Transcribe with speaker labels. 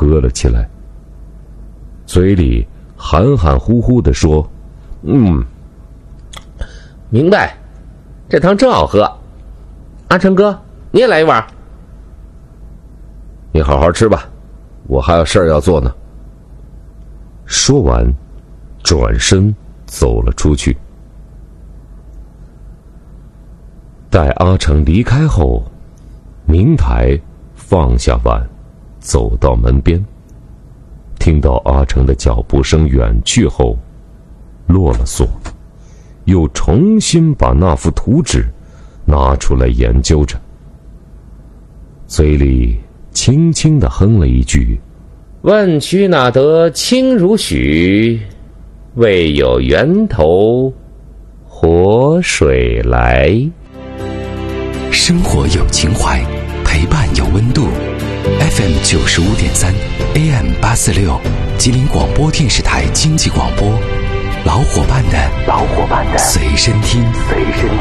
Speaker 1: 喝了起来，嘴里含含糊糊地说：“
Speaker 2: 明白，这汤真好喝。阿成哥，你也来一碗。”“
Speaker 1: 你好好吃吧，我还有事儿要做呢。”说完，转身走了出去。待阿成离开后，明台放下碗，走到门边，听到阿成的脚步声远去后，落了锁，又重新把那幅图纸拿出来研究着，嘴里轻轻地哼了一句：“
Speaker 2: 问渠哪得清如许，为有源头活水来。”
Speaker 3: 生活有情怀，陪伴有温度。FM 95.3 AM 846，吉林广播电视台经济广播，老伙伴的随身听。